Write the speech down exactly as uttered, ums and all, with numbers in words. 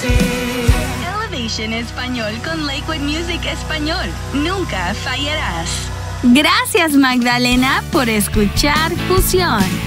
Elevation Español con Lakewood Music Español. Nunca fallarás. Gracias, Magdalena, por escuchar Fusión.